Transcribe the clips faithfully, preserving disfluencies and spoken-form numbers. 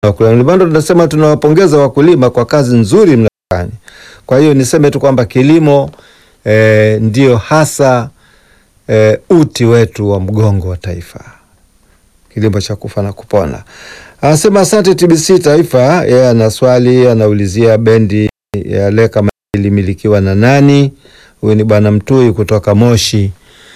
wakulima. Bado tunasema tunawapongeza wakulima kwa kazi nzuri mnafanya. Kwa hiyo niseme tu kwamba kilimo e, ndio hasa e, uti wetu wa mgongo wa taifa. Kilimo cha kufa na kupona. Anasema asante T B C Taifa. Yeye ana swali, anaulizia bendi ya Leka ilimilikiwa na nani? Huyu ni bwana Mtui kutoka Moshi.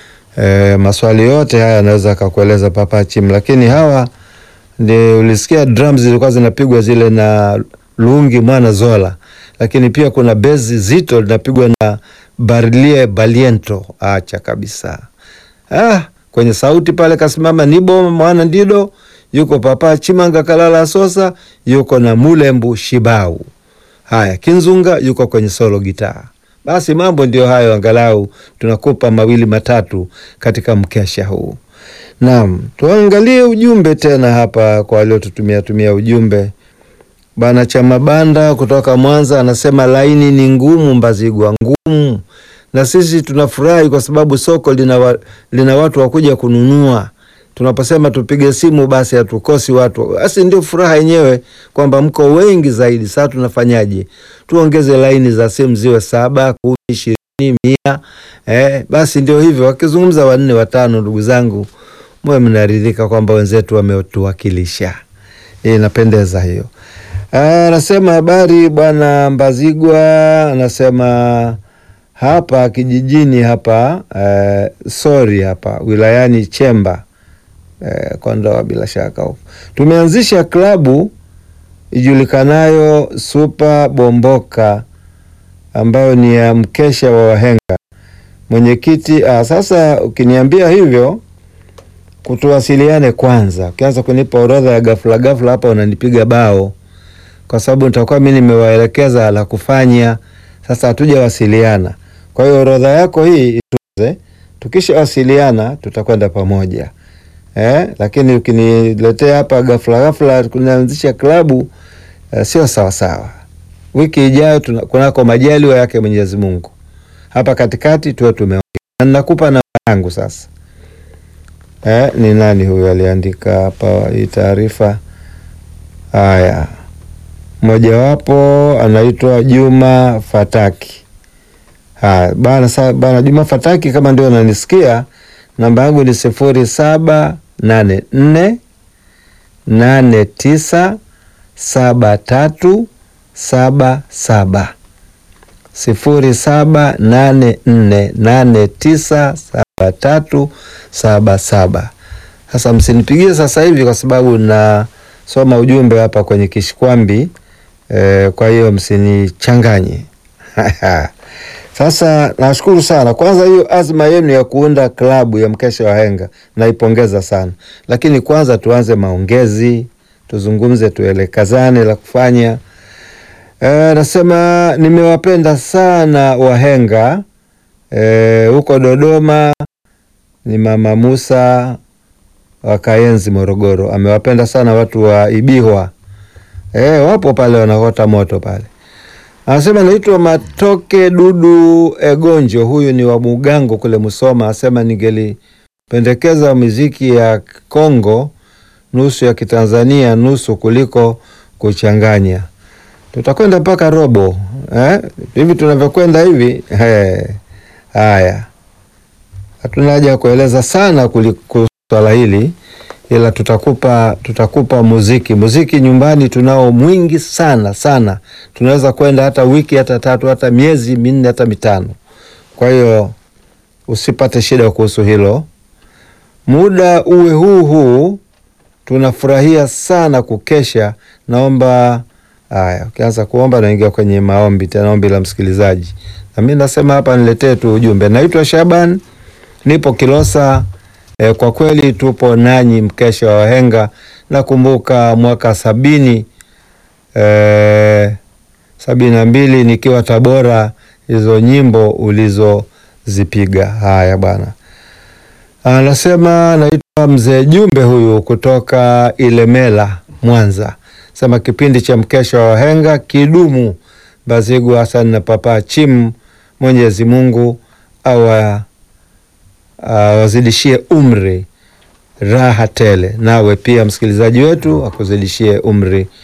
E, maswali yote haya anaweza kukueleza Papa Chim, lakini hawa ni ulisikia drums zilikuwa zinapigwa zile na Lungi Mwana Zola, lakini pia kuna bezi zito linapigwa na Barlie Baliento. Acha kabisa. Ah, kwenye sauti pale kasimama Nibo Mwana Ndido, yuko Papa Chimanga Kalala Sosa, yuko na Mulembu Shibau. Haya, Kinzunga yuko kwenye solo gitaa. Basi mambo ndio hayo, angalau tunakupa mawili matatu katika mkesha huu. Naam, tuangalie ujumbe tena hapa kwa walio tutumia tumia ujumbe. Bana Chamabanda kutoka Mwanza anasema laini ni ngumu Mbazigwa, ngumu. Na sisi tunafurahi kwa sababu soko lina, wa, lina watu wakuja kununua. Tunaposema tupige simu basi hatukosi watu. Basi ndio furaha yenyewe kwamba mko wengi zaidi. Sasa tunafanyaje? Tuongeze laini za simu ziwe saba, kumi, ishirini, mia. Eh, basi ndio hivyo. Wakizungumza wanne watano, ndugu zangu, mwe mnaridhika kwamba wenzetu wametuwakilisha. Eh, inapendeza hiyo. Anasema habari bwana Mbazigwa, anasema hapa kijijini hapa uh, sorry hapa wilayani Chemba uh, Kondoa bila shaka huko. Tumeanzisha klabu ijulikanayo Super Bomboka ambayo ni ya mkesha wa wahenga. Mwenyekiti ah, sasa ukiniambia hivyo kutuwasiliane kwanza. Ukianza kunipa orodha ya ghafla ghafla hapa unanipiga bao. Kwa sababu nitakuwa mimi nimewaelekeza la kufanya, sasa hatuja wasiliana. Kwa hiyo orodha yako hii ituze, tukisha wasiliana tutakwenda pamoja. Eh, lakini ukiniletea hapa ghafla ghafla kunaanzisha klabu uh, sio sawa sawa. Wiki ijayo kunako majaliwa yake Mwenyezi Mungu. Hapa katikati tuwe tumeongea. Nakupa namba yangu sasa. Eh, ni nani huyu aliandika hapa hii taarifa? Haya. Mmoja wapo anaitwa Juma Fataki. Ha, bana sa, bana Juma Fataki kama ndio unanisikia, namba yangu ni sifuri saba nane nne nane tisa saba tatu saba saba. sifuri saba nane nne nane tisa saba tatu saba saba. Sasa msinipigie sasa hivi kwa sababu na soma ujumbe hapa kwenye kishikwambi. E, kwa hiyo msinichanganye. Sasa nashukuru sana. Kwanza hiyo azma yenu ya kuunda klabu ya mkesha wa wahenga naipongeza sana. Lakini kwanza tuanze maongezi, tuzungumze, tuelekazane la kufanya. E, nasema nimewapenda sana wahenga. E, huko Dodoma ni Mama Musa wa Kayenzi Morogoro. Amewapenda sana watu wa Ibihwa. Eh, wapo pale wanakota moto pale. Anasema naitwa Matoke Dudu Egonjo, huyu ni wa Mugango kule Musoma. Anasema ningeli pendekeza muziki ya Kongo nusu ya Kitanzania nusu kuliko kuchanganya. Tutakwenda mpaka robo. Eh? Hivi tunavyokwenda hivi. Eh. Haya. Hatuna haja kueleza sana kuliko swala hili. Ila tutakupa tutakupa muziki. Muziki nyumbani tunao mwingi sana sana. Tunaweza kwenda hata wiki hata tatu hata miezi minne hata mitano. Kwa hiyo usipate shida kuhusu hilo. Muda uwe huu huu, tunafurahia sana kukesha. Naomba haya, ukianza kuomba naingia kwenye maombi tena, ombi la msikilizaji. Na mimi nasema hapa niletee tu ujumbe. Naitwa Shaban, nipo Kilosa. E, kwa kweli tupo nanyi mkesha wa wahenga. Nakumbuka mwaka sabini e, sabini na mbili nikiwa Tabora, hizo nyimbo ulizozipiga. Haya bwana. Anasema naitwa Mzee Jumbe huyu kutoka Ilemela Mwanza. Sema kipindi cha mkesha wa wahenga kidumu. Mbazigwa Hassan na Papa Chim, Mwenyezi Mungu awa Uh, wazidishie umri raha tele. Nawe pia msikilizaji wetu akuzidishie umri